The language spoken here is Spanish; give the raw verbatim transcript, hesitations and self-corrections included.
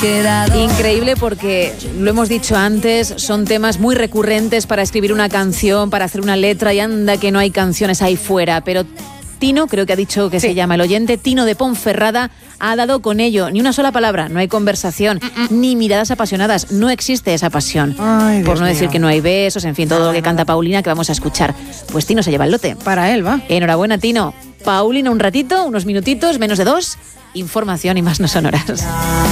quedado. Increíble porque, lo hemos dicho antes, son temas muy recurrentes para escribir una canción, para hacer una letra, y anda que no hay canciones ahí fuera, pero Tino, creo que ha dicho que sí. Se llama el oyente, Tino de Ponferrada, ha dado con ello. Ni una sola palabra, no hay conversación, mm-mm. ni miradas apasionadas, no existe esa pasión. Ay, Por no mío. decir que no hay besos, en fin, todo nada, lo que canta Paulina que vamos a escuchar. Pues Tino se lleva el lote. Para él, va. Enhorabuena, Tino. Paulina, un ratito, unos minutitos, menos de dos, información y más no sonoras.